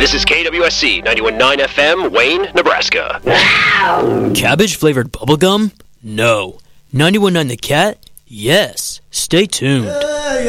This is KWSC 91.9 FM, Wayne, Nebraska. Cabbage-flavored bubblegum? No. 91.9 The Cat? Yes. Stay tuned.